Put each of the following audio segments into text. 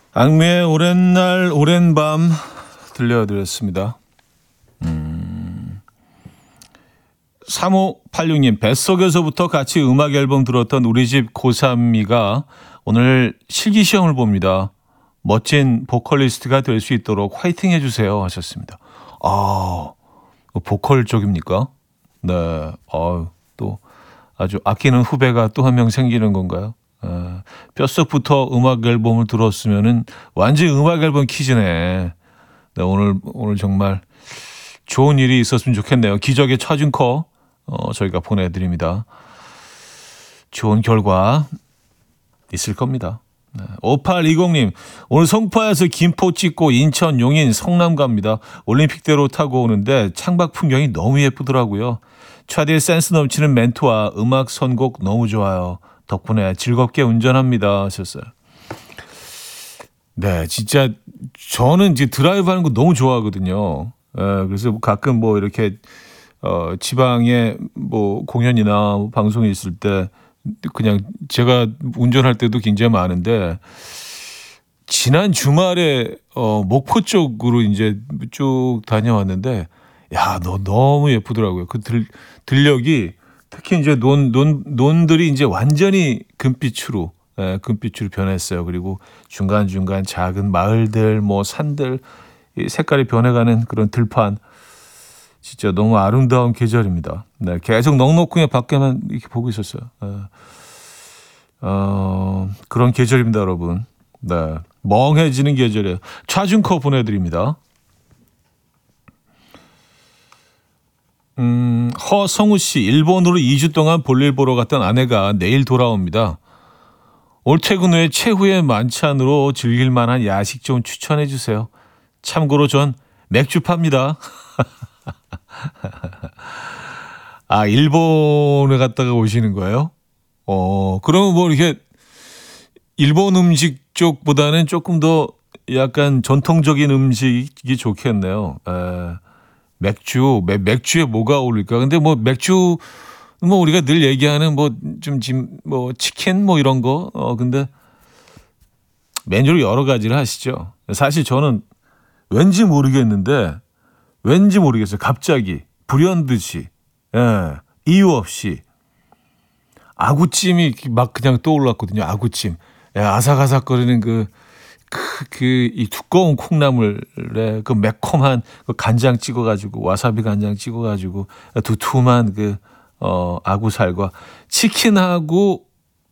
악뮤의 오랜 날 오랜 밤 들려드렸습니다. 3586님, 뱃속에서부터 같이 음악 앨범 들었던 우리 집 고3이가 오늘 실기시험을 봅니다. 멋진 보컬리스트가 될 수 있도록 화이팅 해주세요 하셨습니다. 아, 보컬 쪽입니까? 네, 또 아주 아끼는 후배가 또 한 명 생기는 건가요? 뼛속부터 음악 앨범을 들었으면은 완전 음악 앨범 퀴즈네. 네, 오늘 정말 좋은 일이 있었으면 좋겠네요. 기적의 차준커 저희가 보내드립니다. 좋은 결과 있을 겁니다. 네. 5820님, 오늘 송파에서 김포 찍고 인천, 용인, 성남 갑니다. 올림픽대로 타고 오는데 창밖 풍경이 너무 예쁘더라고요. 차디의 센스 넘치는 멘트와 음악 선곡 너무 좋아요. 덕분에 즐겁게 운전합니다 하셨어요. 네, 진짜 저는 이제 드라이브 하는 거 너무 좋아하거든요. 그래서 가끔 뭐 이렇게 지방에 뭐 공연이나 뭐 방송이 있을 때 그냥 제가 운전할 때도 굉장히 많은데 지난 주말에 목포 쪽으로 이제 쭉 다녀왔는데 야, 너무 예쁘더라고요. 그 들녘이 특히 이제 논들이 이제 완전히 금빛으로 변했어요. 그리고 중간중간 작은 마을들, 뭐 산들, 이 색깔이 변해가는 그런 들판. 진짜 너무 아름다운 계절입니다. 네, 계속 넉넉히 밖에만 이렇게 보고 있었어요. 그런 계절입니다, 여러분. 네, 멍해지는 계절이에요. 차준커 보내드립니다. 허성우 씨, 일본으로 2주 동안 볼일 보러 갔던 아내가 내일 돌아옵니다. 올 퇴근 후에 최후의 만찬으로 즐길 만한 야식 좀 추천해 주세요. 참고로 전 맥주 팝니다. 아, 일본에 갔다가 오시는 거예요? 그러면 뭐 이렇게 일본 음식 쪽보다는 조금 더 약간 전통적인 음식이 좋겠네요. 맥주에 뭐가 어울릴까? 근데 뭐 맥주 뭐 우리가 늘 얘기하는 뭐 치킨 뭐 이런 거 근데 메뉴를 여러 가지를 하시죠. 사실 저는 왠지 모르겠어요. 갑자기 불현듯이 이유 없이 아구찜이 막 그냥 떠올랐거든요. 아구찜. 아삭아삭거리는 이 두꺼운 콩나물에 그 매콤한 그 간장 찍어가지고 와사비 간장 찍어가지고 두툼한 아구살과 치킨하고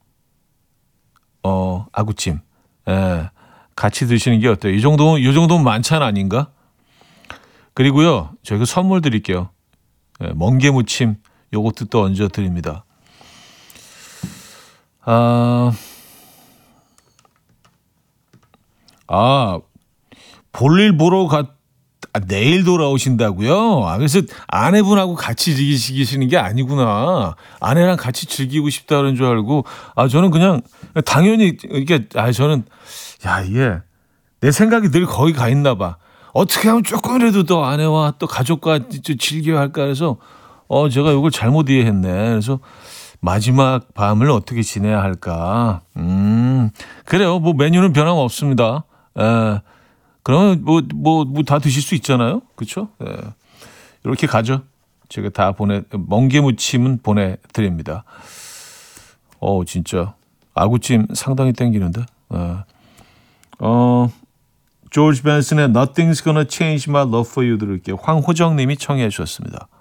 아구찜 같이 드시는 게 어때요? 이 정도면 만찬 아닌가? 그리고요, 저희가 선물 드릴게요. 멍게무침 요것도 또 얹어 드립니다. 볼일 보러 내일 돌아오신다고요? 그래서 아내분하고 같이 즐기시는 게 아니구나. 아내랑 같이 즐기고 싶다는 줄 알고, 저는 그냥 당연히 저는 이게 내 생각이 늘 거기 가 있나 봐. 어떻게 하면 조금이라도 더 아내와 또 가족과 즐겨야 할까 해서 제가 이걸 잘못 이해했네. 그래서 마지막 밤을 어떻게 지내야 할까? 그래요. 뭐 메뉴는 변함없습니다. 그러면 뭐 다 드실 수 있잖아요. 그렇죠? 이렇게 가죠. 제가 다 멍게무침은 보내드립니다. 진짜 아구찜 상당히 땡기는데. 조지 벤슨의 Nothing's Gonna Change My Love For You 들을게요. 황호정 님이 청해 주셨습니다.